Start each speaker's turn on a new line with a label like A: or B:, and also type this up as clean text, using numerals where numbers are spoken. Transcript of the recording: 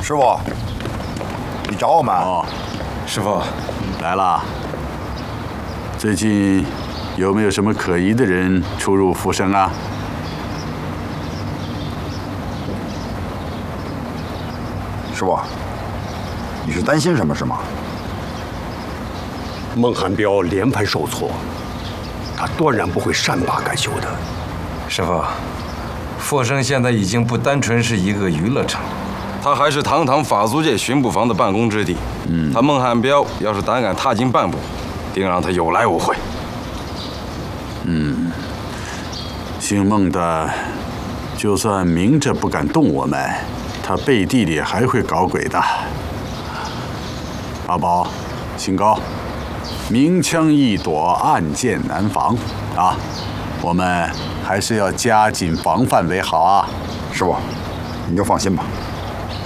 A: 师傅，你找我们？
B: 哦，
C: 师傅，
B: 来了。最近有没有什么可疑的人出入福生啊？
A: 师傅，你是担心什么是吗？
C: 孟寒彪连番受挫，他断然不会善罢甘休的。
D: 师傅，富生现在已经不单纯是一个娱乐场，
E: 他还是堂堂法租界巡捕房的办公之地。他孟汉彪要是胆敢踏进半步，定让他有来无回。
B: 姓孟的，就算明着不敢动我们，他背地里还会搞鬼的。阿宝，姓高，明枪易躲，暗箭难防啊！我们还是要加紧防范为好啊！
A: 师傅，你就放心吧。